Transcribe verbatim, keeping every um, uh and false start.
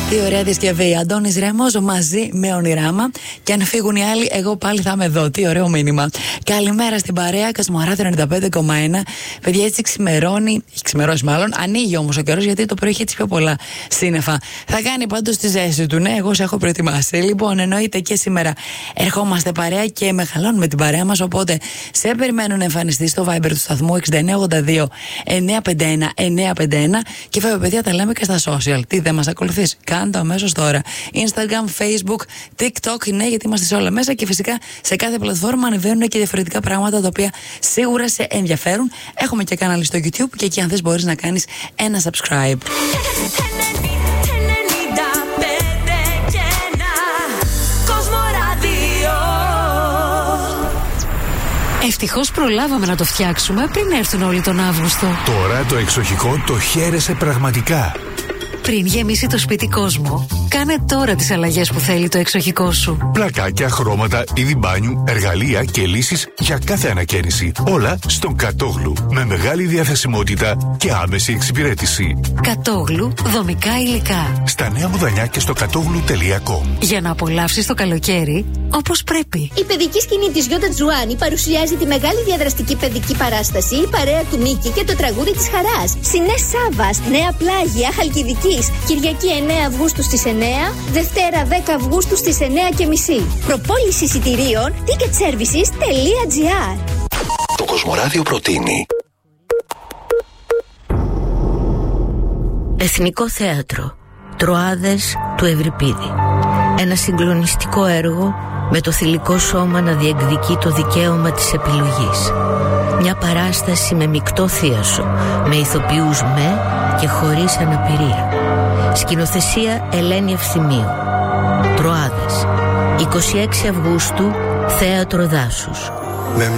Τι ωραία διασκευή. Αντώνης Ρέμος μαζί με Ονειράμα. Και αν φύγουν οι άλλοι, εγώ πάλι θα είμαι εδώ. Τι ωραίο μήνυμα. Καλημέρα στην παρέα. Κοσμοράδιο ενενήντα πέντε κόμμα ένα. Παιδιά, έτσι ξημερώνει. Έχει ξημερώσει μάλλον. Ανοίγει όμως ο καιρός, γιατί το πρωί έχει έτσι πιο πολλά σύννεφα. Θα κάνει πάντως τη ζέση του. Ναι, εγώ σε έχω προετοιμάσει. Λοιπόν, εννοείται και σήμερα ερχόμαστε παρέα και μεγαλώνουμε την παρέα μας. Οπότε σε περιμένω να εμφανιστεί στο Viber του σταθμού έξι εννιά ογδόντα δύο εννιακόσια πενήντα ένα εννιακόσια πενήντα ένα. Και βέβαια, παιδιά, τα λέμε και στα social. Τι δεν μας ακολουθείς? Κάνε το αμέσως τώρα. Instagram, Facebook, TikTok, ναι, γιατί είμαστε σε όλα μέσα. Και φυσικά σε κάθε πλατφόρμα ανεβαίνουν και διαφορετικά πράγματα τα οποία σίγουρα σε ενδιαφέρουν. Έχουμε και κανάλι στο YouTube και εκεί, αν θες, μπορείς να κάνεις ένα subscribe. Ευτυχώς προλάβαμε να το φτιάξουμε πριν έρθουν όλοι τον Αύγουστο. Τώρα το εξοχικό το χαίρεσαι πραγματικά. Πριν γεμίσει το σπίτι κόσμο, κάνε τώρα τις αλλαγές που θέλει το εξοχικό σου. Πλακάκια, χρώματα, είδη μπάνιου, εργαλεία και λύσεις για κάθε ανακαίνιση. Όλα στον Κατόγλου. Με μεγάλη διαθεσιμότητα και άμεση εξυπηρέτηση. Κατόγλου, δομικά υλικά. Στα Νέα Μουδανιά και στο κατόγλου τελεία κομ. Για να απολαύσεις το καλοκαίρι όπως πρέπει. Η παιδική σκηνή της Γιώτα Τζουάνι παρουσιάζει τη μεγάλη διαδραστική παιδική παράσταση «Η παρέα του Μίκη» και το τραγούδι της χαράς. Συνές Σάββας, Νέα Πλάγια, Χαλκιδική. Κυριακή εννέα Αυγούστου στις εννέα, Δευτέρα δέκα Αυγούστου στις εννέα και μισή. Προπόληση εισιτηρίων ticketservices τελεία gr. Το Κοσμοράδιο προτείνει Εθνικό Θέατρο Τροάδες του Ευρυπίδη. Ένα συγκλονιστικό έργο με το θηλυκό σώμα να διεκδικεί το δικαίωμα της επιλογής. Μια παράσταση με μεικτό θίασο, με ηθοποιούς με και χωρίς αναπηρία. Σκηνοθεσία Ελένη Ευθυμίου. Τροάδες, είκοσι έξι Αυγούστου, Θέατρο Δάσους.